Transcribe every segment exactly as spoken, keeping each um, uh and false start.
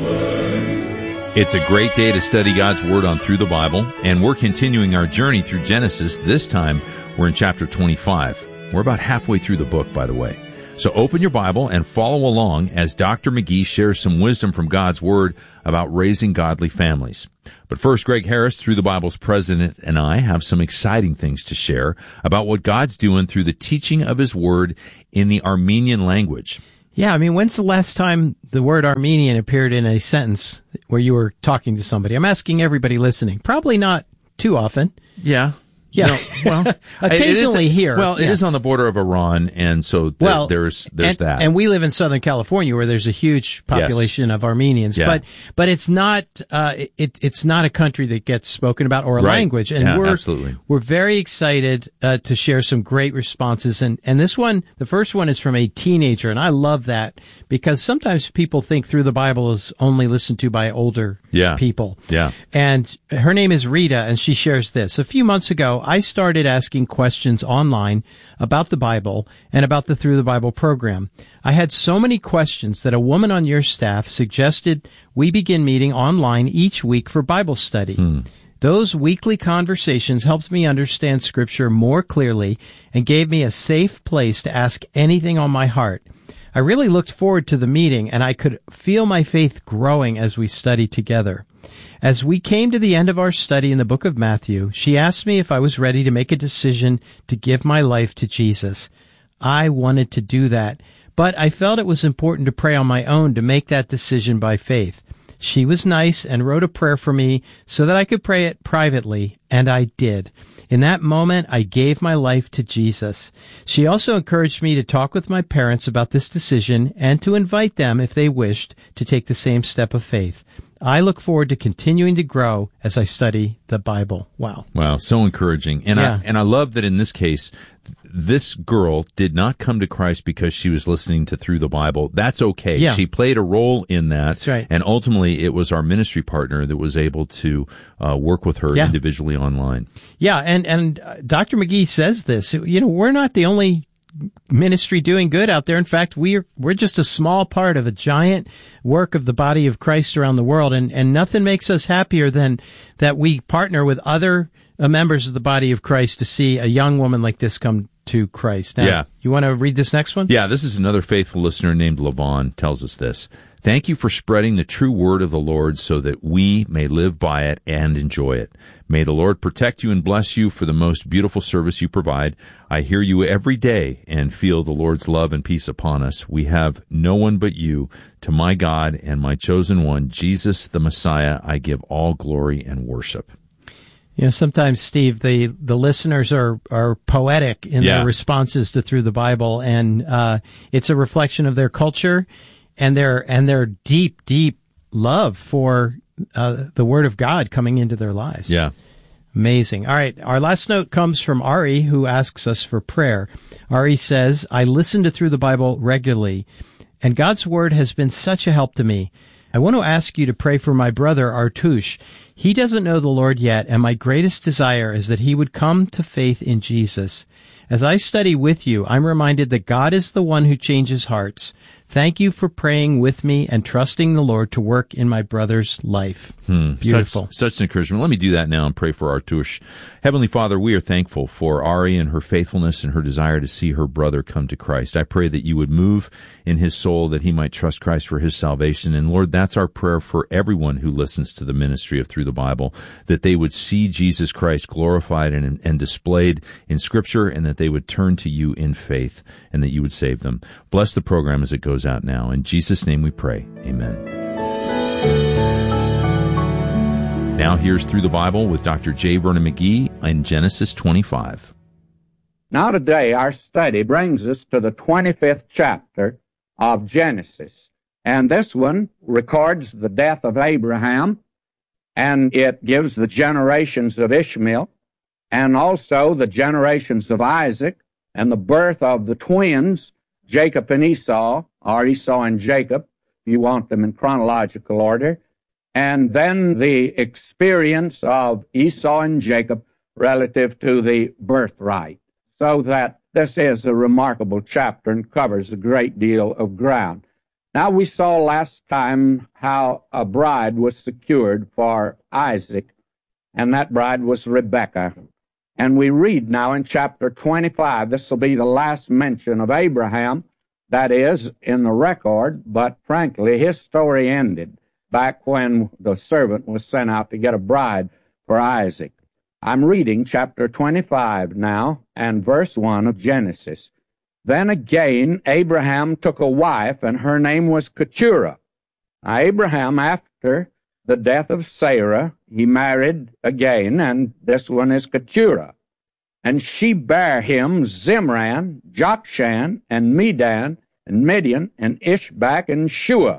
It's a great day to study God's Word on Through the Bible, and we're continuing our journey through Genesis. This time, we're in chapter twenty-five. We're about halfway through the book, by the way. So open your Bible and follow along as Doctor McGee shares some wisdom from God's Word about raising godly families. But first, Greg Harris, Through the Bible's president, and I have some exciting things to share about what God's doing through the teaching of His Word in the Armenian language. Yeah, I mean, when's the last time the word Armenian appeared in a sentence where you were talking to somebody? I'm asking everybody listening. Probably not too often. Yeah. Yeah. No, well, occasionally it is, here. Well, it yeah. is on the border of Iran, and so th- well, there's there's and, that. And we live in Southern California, where there's a huge population yes. of Armenians. Yeah. But but it's not uh, it it's not a country that gets spoken about or a right. language. And yeah, we're absolutely. we're very excited uh, to share some great responses. And and this one, the first one, is from a teenager, and I love that because sometimes people think Through the Bible is only listened to by older yeah. people. Yeah. And her name is Rita, and she shares this. A few months ago, I started asking questions online about the Bible and about the Through the Bible program. I had so many questions that a woman on your staff suggested we begin meeting online each week for Bible study. Hmm. Those weekly conversations helped me understand Scripture more clearly and gave me a safe place to ask anything on my heart. I really looked forward to the meeting, and I could feel my faith growing as we studied together. As we came to the end of our study in the book of Matthew, she asked me if I was ready to make a decision to give my life to Jesus. I wanted to do that, but I felt it was important to pray on my own to make that decision by faith. She was nice and wrote a prayer for me so that I could pray it privately, and I did. In that moment, I gave my life to Jesus. She also encouraged me to talk with my parents about this decision and to invite them, if they wished, to take the same step of faith. I look forward to continuing to grow as I study the Bible. Wow. Wow, so encouraging. And yeah. I and I love that in this case, this girl did not come to Christ because she was listening to Through the Bible. That's okay. Yeah. She played a role in that. That's right. And ultimately, it was our ministry partner that was able to uh, work with her yeah. individually online. Yeah, and, and uh, Doctor McGee says this. You know, we're not the only ministry doing good out there. In fact, we're we're just a small part of a giant work of the body of Christ around the world, and, and nothing makes us happier than that we partner with other uh, members of the body of Christ to see a young woman like this come to Christ. Now, yeah. You want to read this next one? Yeah, this is another faithful listener named Levon tells us this. Thank you for spreading the true word of the Lord so that we may live by it and enjoy it. May the Lord protect you and bless you for the most beautiful service you provide. I hear you every day and feel the Lord's love and peace upon us. We have no one but you. To my God and my chosen one, Jesus the Messiah, I give all glory and worship. You know, sometimes, Steve, the, the listeners are, are poetic in yeah. their responses to Through the Bible, and uh, it's a reflection of their culture and their and their deep, deep love for uh, the Word of God coming into their lives. Yeah. Amazing. All right, our last note comes from Ari, who asks us for prayer. Ari says, I listen to Through the Bible regularly, and God's Word has been such a help to me. I want to ask you to pray for my brother, Artush. He doesn't know the Lord yet, and my greatest desire is that he would come to faith in Jesus. As I study with you, I'm reminded that God is the one who changes hearts. Thank you for praying with me and trusting the Lord to work in my brother's life. Hmm. Beautiful. Such, such an encouragement. Let me do that now and pray for Artush. Heavenly Father, we are thankful for Ari and her faithfulness and her desire to see her brother come to Christ. I pray that you would move in his soul, that he might trust Christ for his salvation. And Lord, that's our prayer for everyone who listens to the ministry of Through the Bible, that they would see Jesus Christ glorified and, and displayed in Scripture, and that they would turn to you in faith, and that you would save them. Bless the program as it goes out now. In Jesus' name we pray. Amen. Now here's Through the Bible with Doctor J. Vernon McGee in Genesis twenty-five. Now today our study brings us to the twenty-fifth chapter of Genesis. And this one records the death of Abraham, and it gives the generations of Ishmael, and also the generations of Isaac, and the birth of the twins, Jacob and Esau, or Esau and Jacob, if you want them in chronological order, and then the experience of Esau and Jacob relative to the birthright. So that this is a remarkable chapter and covers a great deal of ground. Now, we saw last time how a bride was secured for Isaac, and that bride was Rebekah. And we read now in chapter twenty-five, this will be the last mention of Abraham, that is, in the record, but frankly, his story ended back when the servant was sent out to get a bride for Isaac. I'm reading chapter twenty-five now, and verse one of Genesis. Then again Abraham took a wife, and her name was Keturah. Now Abraham, after the death of Sarah, he married again, and this one is Keturah. And she bare him Zimran, Jokshan, and Medan, and Midian, and Ishbak, and Shua.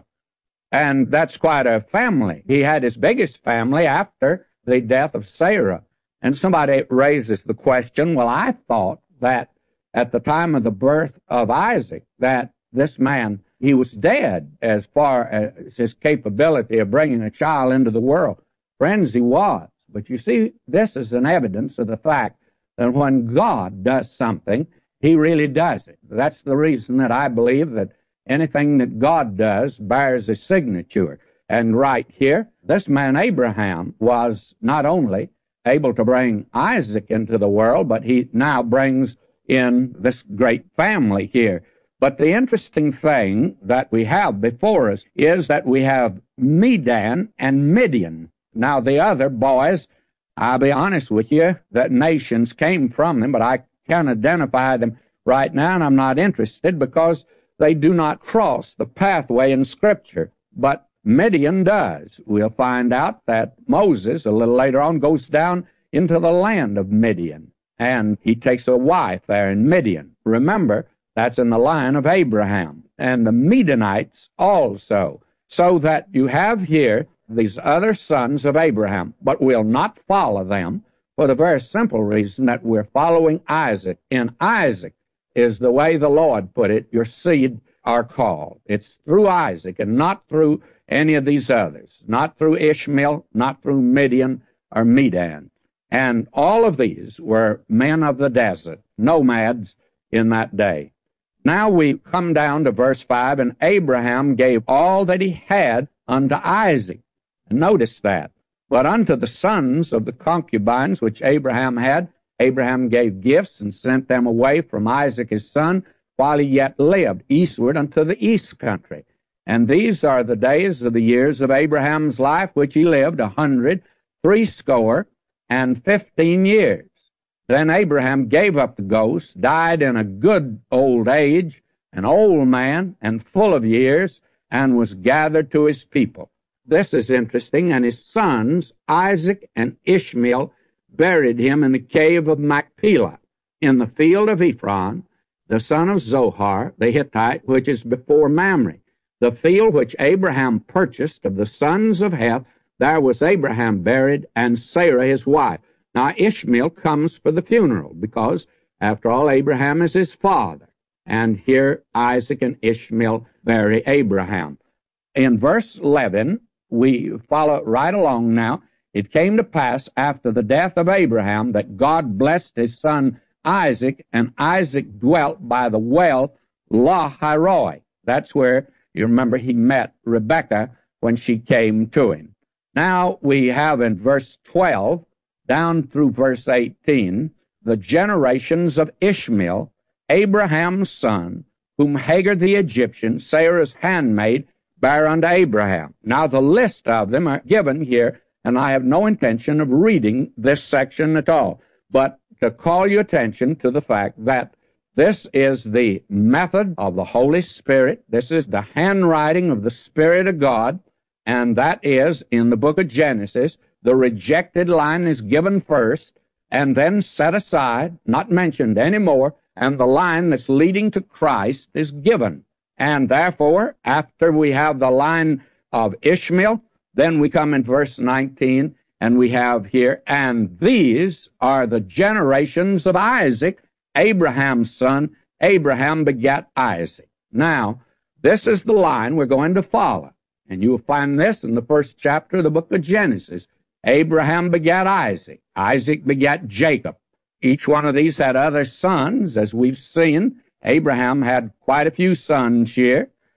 And that's quite a family. He had his biggest family after the death of Sarah. And somebody raises the question, well, I thought that at the time of the birth of Isaac, that this man, he was dead as far as his capability of bringing a child into the world. Friends, he was. But you see, this is an evidence of the fact that when God does something, he really does it. That's the reason that I believe that anything that God does bears a signature. And right here, this man Abraham was not only able to bring Isaac into the world, but he now brings in this great family here. But the interesting thing that we have before us is that we have Medan and Midian. Now, the other boys, I'll be honest with you, that nations came from them, but I can't identify them right now, and I'm not interested because they do not cross the pathway in Scripture. But Midian does. We'll find out that Moses, a little later on, goes down into the land of Midian, and he takes a wife there in Midian. Remember, that's in the line of Abraham, and the Midianites also. So that you have here these other sons of Abraham, but we'll not follow them for the very simple reason that we're following Isaac. In Isaac is the way the Lord put it, your seed are called. It's through Isaac and not through any of these others, not through Ishmael, not through Midian or Medan. And all of these were men of the desert, nomads in that day. Now we come down to verse five, and Abraham gave all that he had unto Isaac. And notice that. But unto the sons of the concubines which Abraham had, Abraham gave gifts and sent them away from Isaac his son, while he yet lived, eastward unto the east country. And these are the days of the years of Abraham's life, which he lived, a hundred, threescore, and fifteen years. Then Abraham gave up the ghost, died in a good old age, an old man, and full of years, and was gathered to his people. This is interesting, and his sons, Isaac and Ishmael, buried him in the cave of Machpelah, in the field of Ephron, the son of Zohar, the Hittite, which is before Mamre. The field which Abraham purchased of the sons of Heth, there was Abraham buried, and Sarah his wife. Now Ishmael comes for the funeral, because, after all, Abraham is his father. And here Isaac and Ishmael bury Abraham. In verse eleven, we follow right along now. It came to pass after the death of Abraham that God blessed his son Isaac, and Isaac dwelt by the well Lahairoi. That's where, you remember, he met Rebekah when she came to him. Now we have in verse twelve, down through verse eighteen, the generations of Ishmael, Abraham's son, whom Hagar the Egyptian, Sarah's handmaid, bare unto Abraham. Now the list of them are given here, and I have no intention of reading this section at all, but to call your attention to the fact that this is the method of the Holy Spirit. This is the handwriting of the Spirit of God, and that is, in the book of Genesis, the rejected line is given first, and then set aside, not mentioned anymore, and the line that's leading to Christ is given. And therefore, after we have the line of Ishmael, then we come in verse nineteen, and we have here, and these are the generations of Isaac, Abraham's son. Abraham begat Isaac. Now, this is the line we're going to follow. And you will find this in the first chapter of the book of Genesis. Abraham begat Isaac. Isaac begat Jacob. Each one of these had other sons, as we've seen. Abraham had quite a few sons here,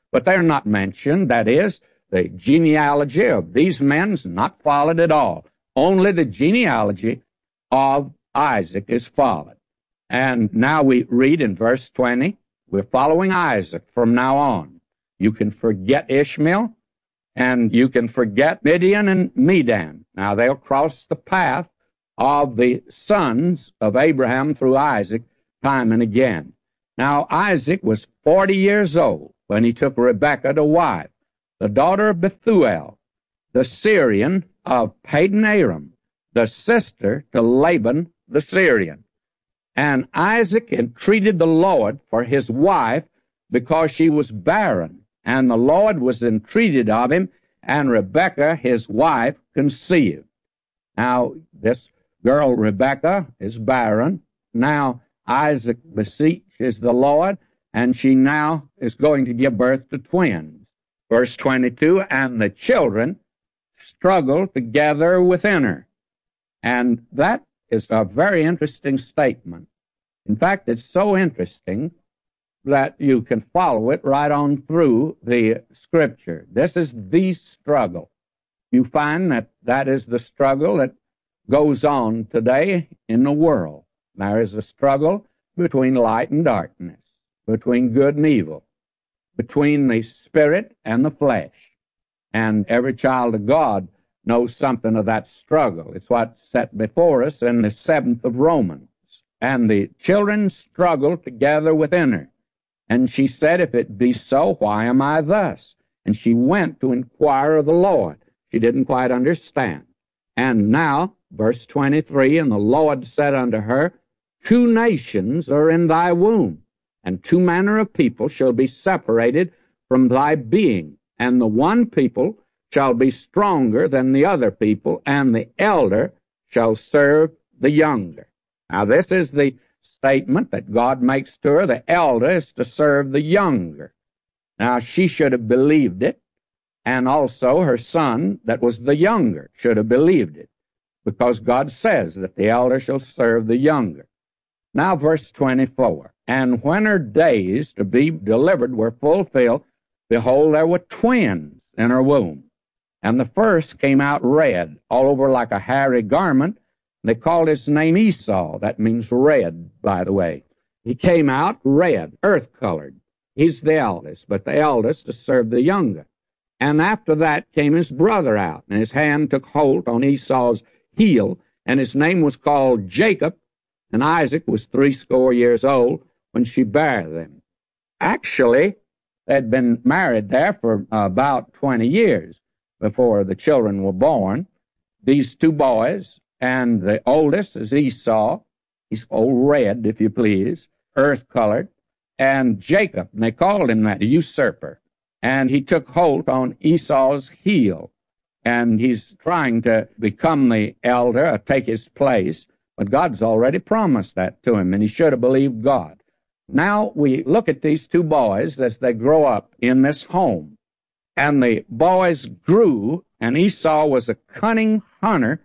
but they're not mentioned. That is, the genealogy of these men's not followed at all. Only the genealogy of Isaac is followed. And now we read in verse twenty, we're following Isaac from now on. You can forget Ishmael, and you can forget Midian and Medan. Now they'll cross the path of the sons of Abraham through Isaac time and again. Now Isaac was forty years old when he took Rebekah to wife, the daughter of Bethuel, the Syrian of Padan Aram, the sister to Laban the Syrian. And Isaac entreated the Lord for his wife because she was barren, and the Lord was entreated of him, and Rebekah, his wife, conceived. Now, this girl, Rebekah, is barren. Now, Isaac beseeches the Lord, and she now is going to give birth to twins. Verse twenty-two, and the children struggle together within her. And that is a very interesting statement. In fact, it's so interesting that you can follow it right on through the Scripture. This is the struggle. You find that that is the struggle that goes on today in the world. There is a struggle between light and darkness, between good and evil, between the spirit and the flesh. And every child of God knows something of that struggle. It's what's set before us in the seventh of Romans. And the children struggled together within her. And she said, if it be so, why am I thus? And she went to inquire of the Lord. She didn't quite understand. And now, verse twenty-three, and the Lord said unto her, two nations are in thy womb, and two manner of people shall be separated from thy being, and the one people shall be stronger than the other people, and the elder shall serve the younger. Now, this is the statement that God makes to her. The elder is to serve the younger. Now, she should have believed it, and also her son, that was the younger, should have believed it, because God says that the elder shall serve the younger. Now, verse twenty-four, and when her days to be delivered were fulfilled, behold, there were twins in her womb. And the first came out red, all over like a hairy garment. They called his name Esau. That means red, by the way. He came out red, earth-colored. He's the eldest, but the eldest to serve the younger. And after that came his brother out, and his hand took hold on Esau's heel, and his name was called Jacob, and Isaac was threescore years old when she bare them. Actually, they'd been married there for about twenty years before the children were born. These two boys, and the oldest is Esau. He's old red, if you please, earth-colored. And Jacob, and they called him that, the usurper. And he took hold on Esau's heel. And he's trying to become the elder, or take his place. But God's already promised that to him, and he should have believed God. Now we look at these two boys as they grow up in this home. And the boys grew, and Esau was a cunning hunter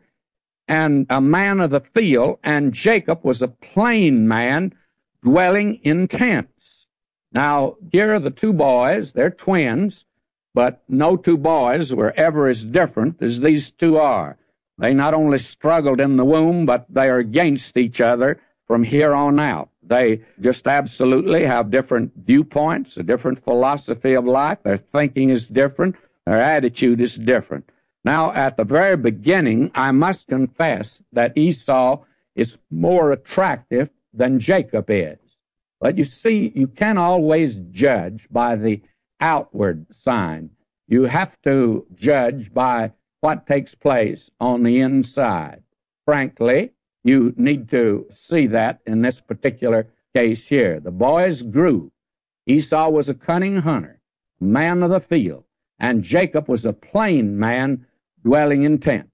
and a man of the field, and Jacob was a plain man dwelling in tents. Now, here are the two boys. They're twins, but no two boys were ever as different as these two are. They not only struggled in the womb, but they are against each other from here on out. They just absolutely have different viewpoints, a different philosophy of life. Their thinking is different. Their attitude is different. Now, at the very beginning, I must confess that Esau is more attractive than Jacob is. But you see, you can't always judge by the outward sign. You have to judge by what takes place on the inside. Frankly, you need to see that in this particular case here. The boys grew. Esau was a cunning hunter, a man of the field, and Jacob was a plain man dwelling in tents.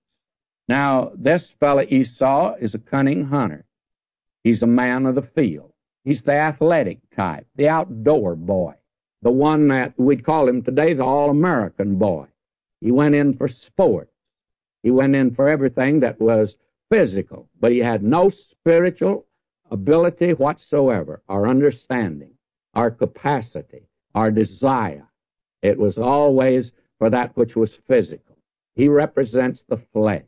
Now, this fellow Esau is a cunning hunter. He's a man of the field. He's the athletic type, the outdoor boy, the one that we'd call him today the all-American boy. He went in for sports. He went in for everything that was physical, but he had no spiritual ability whatsoever, or understanding, or capacity, or desire. It was always for that which was physical. He represents the flesh.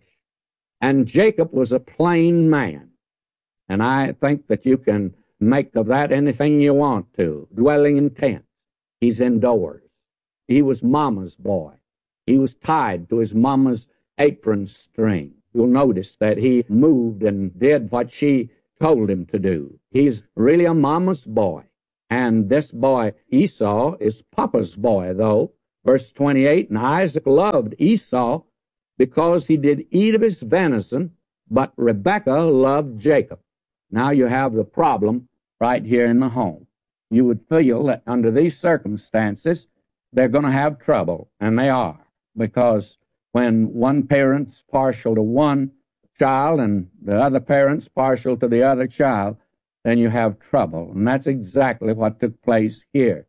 And Jacob was a plain man. And I think that you can make of that anything you want to. Dwelling in tents. He's indoors. He was mama's boy. He was tied to his mama's apron string. You'll notice that he moved and did what she told him to do. He's really a mama's boy. And this boy, Esau, is papa's boy, though. Verse twenty-eight, and Isaac loved Esau because he did eat of his venison, but Rebekah loved Jacob. Now you have the problem right here in the home. You would feel that under these circumstances, they're going to have trouble, and they are, because when one parent's partial to one child and the other parent's partial to the other child, then you have trouble. And that's exactly what took place here.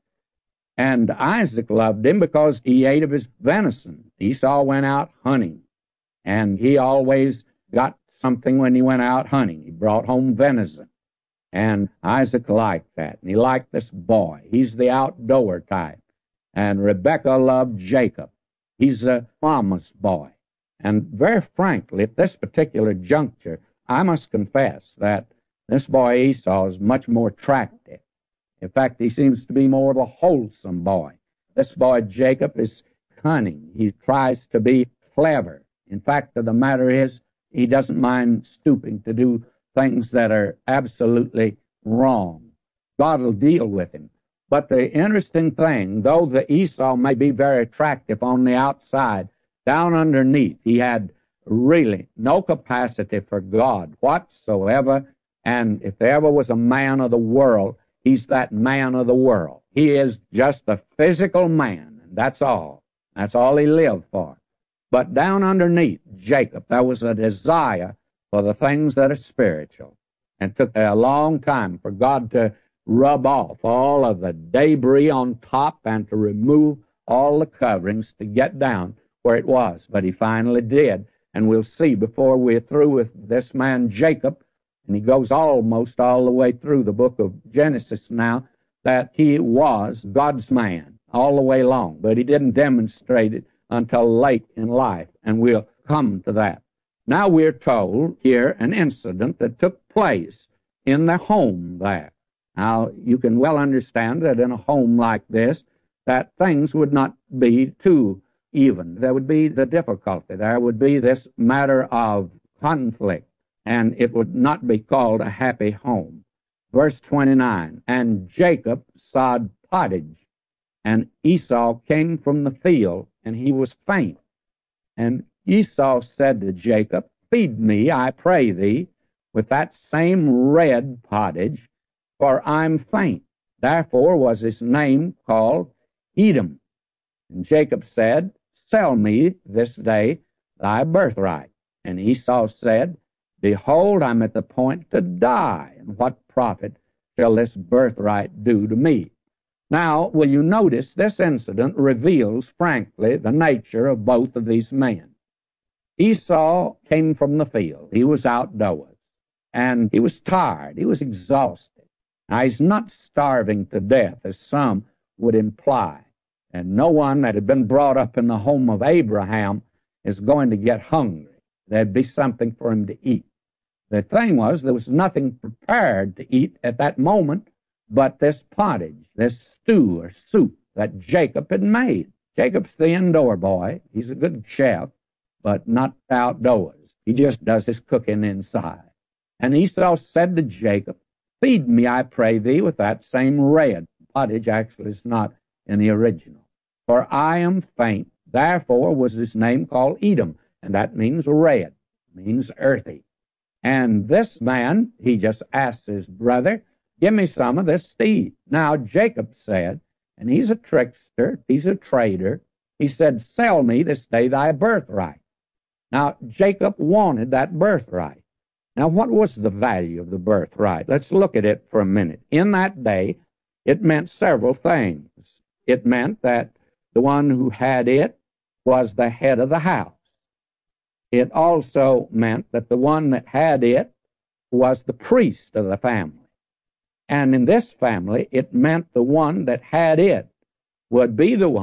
And Isaac loved him because he ate of his venison. Esau went out hunting, and he always got something when he went out hunting. He brought home venison. And Isaac liked that, and he liked this boy. He's the outdoor type. And Rebekah loved Jacob. He's a mama's boy. And very frankly, at this particular juncture, I must confess that this boy Esau is much more attractive. In fact, he seems to be more of a wholesome boy. This boy Jacob is cunning. He tries to be clever. In fact, the matter is, he doesn't mind stooping to do things that are absolutely wrong. God will deal with him. But the interesting thing, though the Esau may be very attractive on the outside, down underneath, he had really no capacity for God whatsoever. And if there ever was a man of the world, he's that man of the world. He is just a physical man, and that's all. That's all he lived for. But down underneath Jacob, there was a desire for the things that are spiritual. And it took a long time for God to rub off all of the debris on top and to remove all the coverings to get down where it was. But he finally did. And we'll see before we're through with this man Jacob, and he goes almost all the way through the book of Genesis now, that he was God's man all the way along. But he didn't demonstrate it until late in life, and we'll come to that. Now we're told here an incident that took place in the home there. Now, you can well understand that in a home like this, that things would not be too even. There would be the difficulty. There would be this matter of conflict, and it would not be called a happy home. Verse twenty-nine, and Jacob sod pottage, and Esau came from the field, and he was faint. And Esau said to Jacob, feed me, I pray thee, with that same red pottage, for I'm faint. Therefore was his name called Edom. And Jacob said, sell me this day thy birthright. And Esau said, behold, I'm at the point to die, and what profit shall this birthright do to me? Now, will you notice this incident reveals, frankly, the nature of both of these men. Esau came from the field. He was outdoors, and he was tired. He was exhausted. Now, he's not starving to death, as some would imply. And no one that had been brought up in the home of Abraham is going to get hungry. There'd be something for him to eat. The thing was, there was nothing prepared to eat at that moment but this pottage, this stew or soup that Jacob had made. Jacob's the indoor boy. He's a good chef, but not outdoors. He just does his cooking inside. And Esau said to Jacob, feed me, I pray thee, with that same red. Pottage actually is not in the original. For I am faint. Therefore was his name called Edom, and that means red, means earthy. And this man, he just asked his brother, give me some of this to eat. Now Jacob said, and he's a trickster, he's a trader, he said, sell me this day thy birthright. Now Jacob wanted that birthright. Now what was the value of the birthright? Let's look at it for a minute. In that day, it meant several things. It meant that the one who had it was the head of the house. It also meant that the one that had it was the priest of the family. And in this family, it meant the one that had it would be the one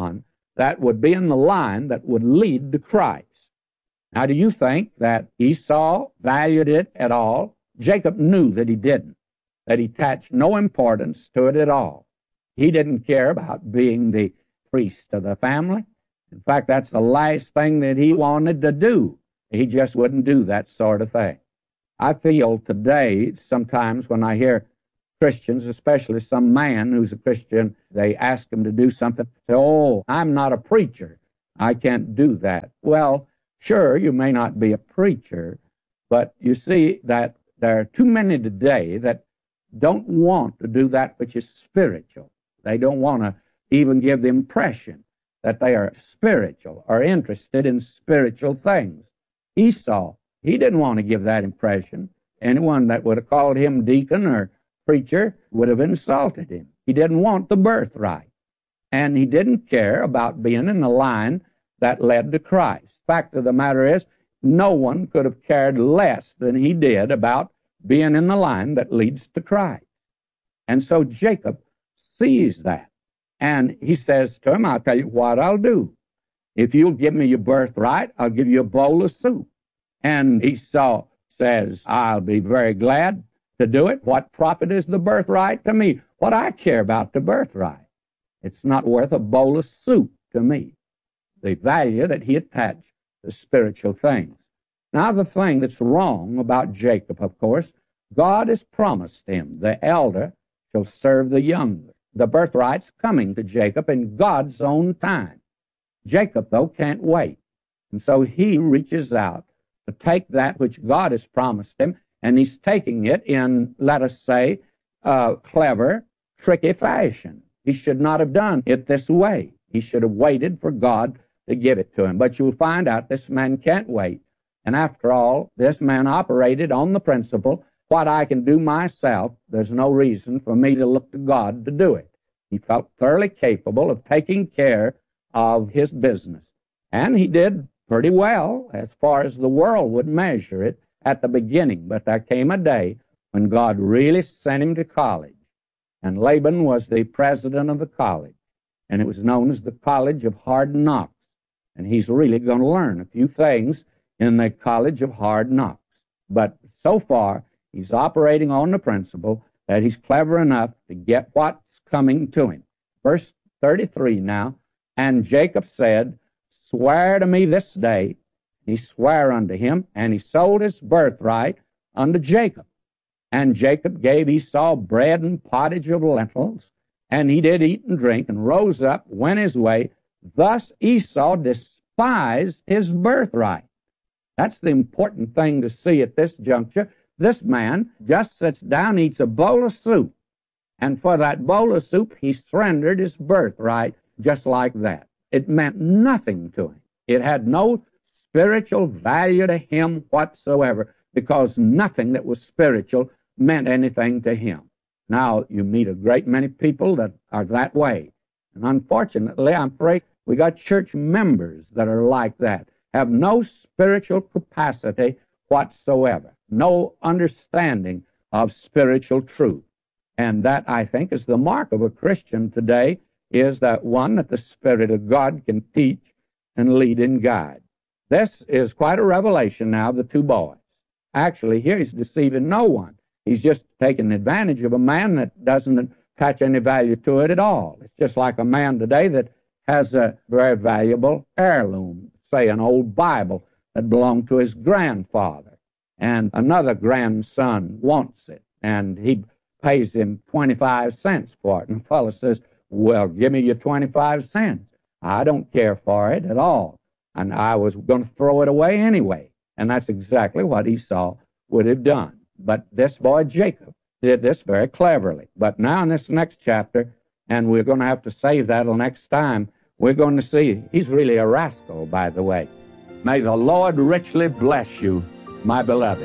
that would be in the line that would lead to Christ. Now, do you think that Esau valued it at all? Jacob knew that he didn't, that he attached no importance to it at all. He didn't care about being the priest of the family. In fact, that's the last thing that he wanted to do. He just wouldn't do that sort of thing. I feel today, sometimes when I hear Christians, especially some man who's a Christian, they ask him to do something, say, oh, I'm not a preacher, I can't do that. Well, sure, you may not be a preacher, but you see that there are too many today that don't want to do that which is spiritual. They don't want to even give the impression that they are spiritual or interested in spiritual things. Esau, he didn't want to give that impression. Anyone that would have called him deacon or preacher would have insulted him. He didn't want the birthright. And he didn't care about being in the line that led to Christ. Fact of the matter is, no one could have cared less than he did about being in the line that leads to Christ. And so Jacob sees that. And he says to him, I'll tell you what I'll do. If you'll give me your birthright, I'll give you a bowl of soup. And Esau says, I'll be very glad to do it. What profit is the birthright to me? What I care about the birthright? It's not worth a bowl of soup to me. The value that he attached to spiritual things. Now, the thing that's wrong about Jacob, of course, God has promised him, the elder shall serve the younger. The birthright's coming to Jacob in God's own time. Jacob, though, can't wait. And so he reaches out to take that which God has promised him, and he's taking it in, let us say, uh, clever, tricky fashion. He should not have done it this way. He should have waited for God to give it to him. But you'll find out this man can't wait. And after all, this man operated on the principle, what I can do myself, there's no reason for me to look to God to do it. He felt thoroughly capable of taking care of his business. And he did pretty well as far as the world would measure it at the beginning. But there came a day when God really sent him to college. And Laban was the president of the college. And it was known as the College of Hard Knocks. And he's really going to learn a few things in the College of Hard Knocks. But so far, he's operating on the principle that he's clever enough to get what's coming to him. Verse thirty-three now, and Jacob said, swear to me this day. He sware unto him, and he sold his birthright unto Jacob. And Jacob gave Esau bread and pottage of lentils, and he did eat and drink, and rose up, went his way. Thus Esau despised his birthright. That's the important thing to see at this juncture. This man just sits down, eats a bowl of soup, and for that bowl of soup, he surrendered his birthright just like that. It meant nothing to him. It had no spiritual value to him whatsoever, because nothing that was spiritual meant anything to him. Now, you meet a great many people that are that way. And unfortunately, I'm afraid we got church members that are like that, have no spiritual capacity whatsoever, no understanding of spiritual truth. And that, I think, is the mark of a Christian today, is that one that the Spirit of God can teach and lead and guide. This is quite a revelation now of the two boys. Actually, here he's deceiving no one. He's just taking advantage of a man that doesn't attach any value to it at all. It's just like a man today that has a very valuable heirloom, say an old Bible that belonged to his grandfather, and another grandson wants it, and he pays him twenty-five cents for it. And the fellow says, well, give me your twenty-five cents. I don't care for it at all. And I was going to throw it away anyway. And that's exactly what Esau would have done. But this boy Jacob did this very cleverly. But now in this next chapter, and we're going to have to save that till next time, we're going to see he's really a rascal, by the way. May the Lord richly bless you, my beloved.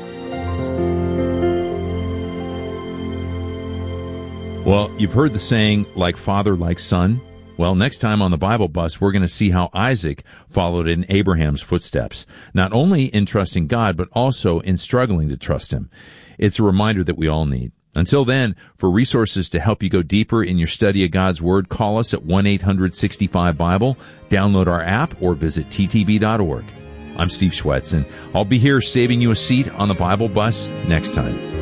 Well, you've heard the saying, like father, like son. Well, next time on the Bible Bus, we're going to see how Isaac followed in Abraham's footsteps, not only in trusting God, but also in struggling to trust him. It's a reminder that we all need. Until then, for resources to help you go deeper in your study of God's Word, call us at one eight hundred sixty-five Bible, download our app, or visit t t b dot org. I'm Steve Schwetz, and I'll be here saving you a seat on the Bible bus next time.